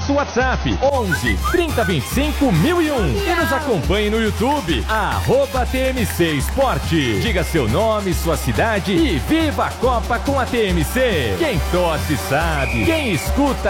nosso WhatsApp 11 3025 1001 e nos acompanhe no YouTube @TMC Esporte. Diga seu nome, sua cidade e viva a Copa com a TMC. Quem torce sabe, quem escuta